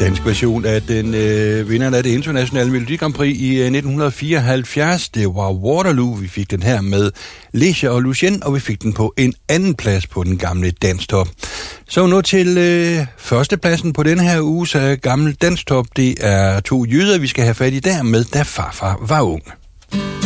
dansk version af den vinderen af det internationale Melodi Grand Prix i 1974. Det var Waterloo. Vi fik den her med Lecia og Lucien, og vi fik den på en anden plads på den gamle danstop. Så nu til førstepladsen på den her uges gamle danstop. Det er to jyder, vi skal have fat i der med Da farfar var ung.